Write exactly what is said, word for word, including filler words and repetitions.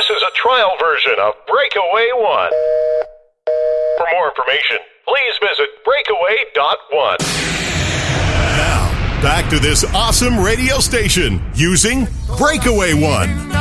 This is a trial version of Breakaway One. For more information, please visit breakaway dot one. Now, back to this awesome radio station using Breakaway One.